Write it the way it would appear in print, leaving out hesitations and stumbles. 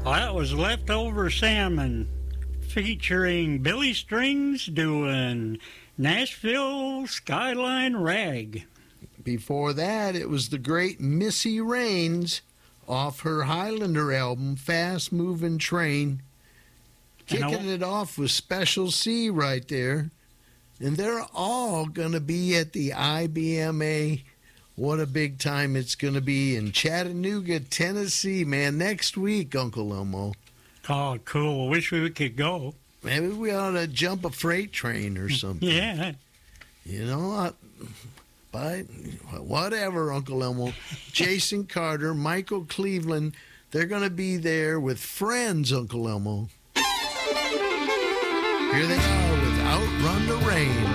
That was Leftover Salmon featuring Billy Strings doing Nashville Skyline Rag. Before that, it was the great Missy Raines off her Highlander album, Fast Moving Train. Kicking it off with Special C right there. And they're all going to be at the IBMA. What a big time it's going to be in Chattanooga, Tennessee, man, next week, Uncle Elmo. Oh, cool. I wish we could go. Maybe we ought to jump a freight train or something. Yeah. You know, but whatever, Uncle Elmo. Jason Carter, Michael Cleveland, they're going to be there with friends, Uncle Elmo. Here they are.